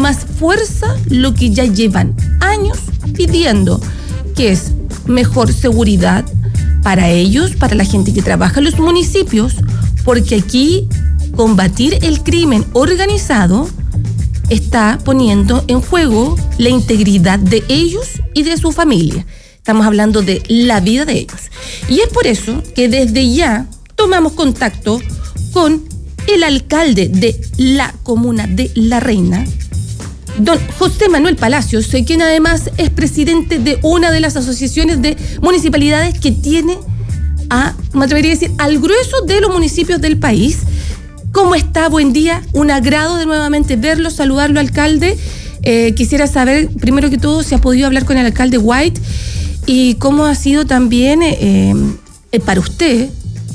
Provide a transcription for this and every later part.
más fuerza lo que ya llevan años pidiendo, que es mejor seguridad para ellos, para la gente que trabaja en los municipios, porque aquí combatir el crimen organizado está poniendo en juego la integridad de ellos y de su familia. Estamos hablando de la vida de ellos. Y es por eso que desde ya tomamos contacto con el alcalde de la comuna de La Reina, don José Manuel Palacios, quien además es presidente de una de las asociaciones de municipalidades que tiene, me atrevería a decir, al grueso de los municipios del país. ¿Cómo está? Buen día, un agrado de nuevamente verlo, saludarlo, alcalde. Quisiera saber, primero que todo, si ha podido hablar con el alcalde White y cómo ha sido también para usted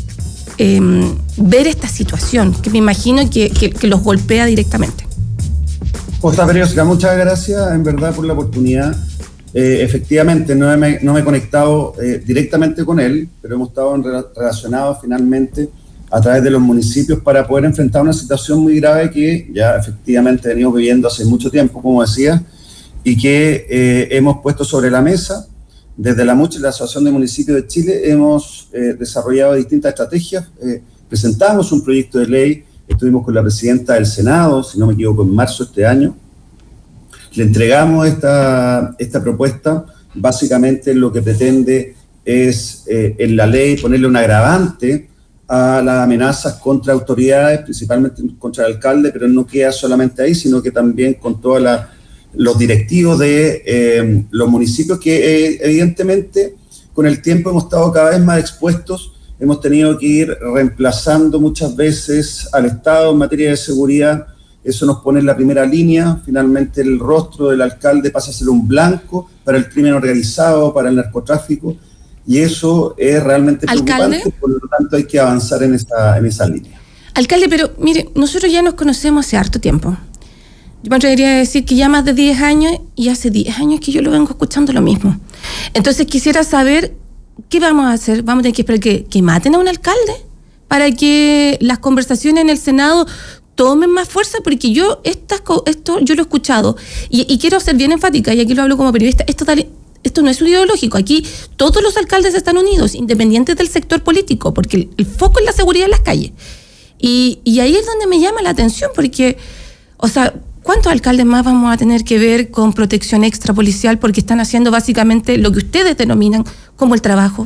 ver esta situación, que me imagino que los golpea directamente. Costa Periódica, muchas gracias en verdad por la oportunidad. Efectivamente, no me he conectado directamente con él, pero hemos estado relacionados finalmente a través de los municipios para poder enfrentar una situación muy grave que ya efectivamente venimos viviendo hace mucho tiempo, como decía, y que hemos puesto sobre la mesa. Desde la MUCH, la Asociación de Municipios de Chile, hemos desarrollado distintas estrategias. Presentamos un proyecto de ley, estuvimos con la presidenta del Senado, si no me equivoco, en marzo de este año. Le entregamos esta propuesta. Básicamente lo que pretende es en la ley ponerle un agravante a las amenazas contra autoridades, principalmente contra el alcalde, pero no queda solamente ahí, sino que también con todos los directivos de los municipios que evidentemente con el tiempo hemos estado cada vez más expuestos, hemos tenido que ir reemplazando muchas veces al Estado en materia de seguridad. Eso nos pone en la primera línea. Finalmente el rostro del alcalde pasa a ser un blanco para el crimen organizado, para el narcotráfico, y eso es realmente preocupante. ¿Alcalde? Por lo tanto hay que avanzar en esa línea. Alcalde, pero mire, nosotros ya nos conocemos hace harto tiempo. Yo me atrevería a decir que ya más de 10 años, y hace 10 años que yo lo vengo escuchando lo mismo. Entonces quisiera saber, ¿qué vamos a hacer? ¿Vamos a tener que esperar que maten a un alcalde para que las conversaciones en el Senado tomen más fuerza? Porque yo esto yo lo he escuchado y quiero ser bien enfática, y aquí lo hablo como periodista, esto no es ideológico. Aquí todos los alcaldes están unidos, independientes del sector político, porque el foco es la seguridad en las calles. Y ahí es donde me llama la atención, porque, o sea, ¿cuántos alcaldes más vamos a tener que ver con protección extrapolicial? Porque están haciendo básicamente lo que ustedes denominan como el trabajo.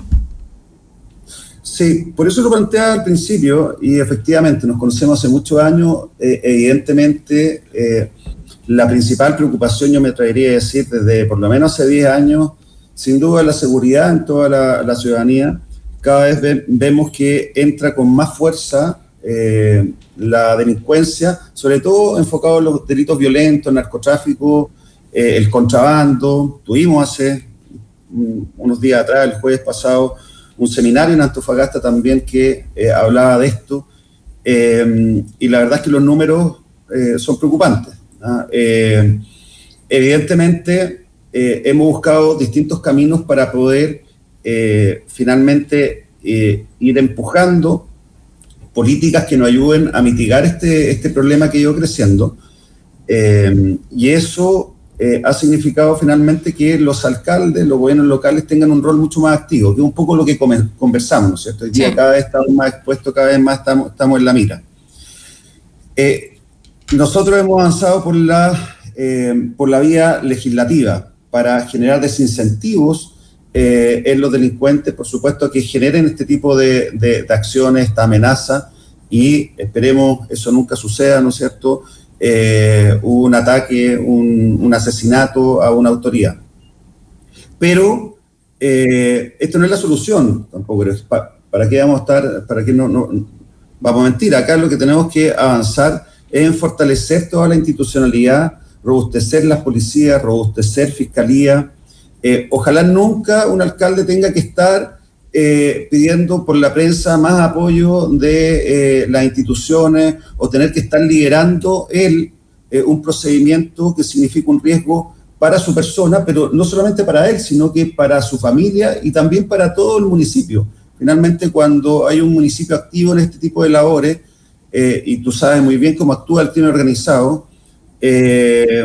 Sí, por eso lo planteaba al principio, y efectivamente nos conocemos hace muchos años. Evidentemente, la principal preocupación, yo me atrevería a decir, desde por lo menos hace 10 años, sin duda la seguridad en toda la ciudadanía. Cada vez vemos que entra con más fuerza la delincuencia, sobre todo enfocado en los delitos violentos, narcotráfico, el contrabando. Tuvimos hace unos días atrás, el jueves pasado, un seminario en Antofagasta también que hablaba de esto, y la verdad es que los números son preocupantes. Evidentemente hemos buscado distintos caminos para poder finalmente ir empujando políticas que nos ayuden a mitigar este problema que ha ido creciendo, y eso ha significado finalmente que los alcaldes, los gobiernos locales tengan un rol mucho más activo, que es un poco lo que conversamos, ¿no es cierto? Hoy día cada vez estamos más expuestos, cada vez más estamos en la mira. Nosotros hemos avanzado por la vía legislativa para generar desincentivos en los delincuentes, por supuesto, que generen este tipo de acciones, esta amenaza, y esperemos eso nunca suceda, ¿no es cierto? Un ataque, un asesinato a una autoridad. Pero esto no es la solución tampoco. ¿Para qué vamos a estar? ¿Para qué no vamos a mentir? Acá lo que tenemos que avanzar es en fortalecer toda la institucionalidad, robustecer las policías, robustecer fiscalía. Ojalá nunca un alcalde tenga que estar pidiendo por la prensa más apoyo de las instituciones, o tener que estar liderando él un procedimiento que significa un riesgo para su persona, pero no solamente para él, sino que para su familia y también para todo el municipio. Finalmente, cuando hay un municipio activo en este tipo de labores, y tú sabes muy bien cómo actúa el crimen organizado,